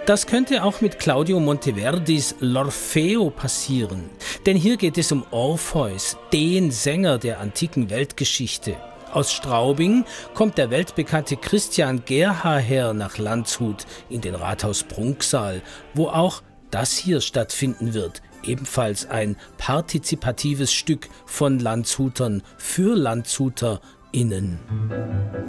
Das könnte auch mit Claudio Monteverdis L'Orfeo passieren. Denn hier geht es um Orpheus, den Sänger der antiken Weltgeschichte. Aus Straubing kommt der weltbekannte Christian Gerhaher nach Landshut in den Rathaus Prunksaal, wo auch das hier stattfinden wird. Ebenfalls ein partizipatives Stück von Landshutern für LandshuterInnen.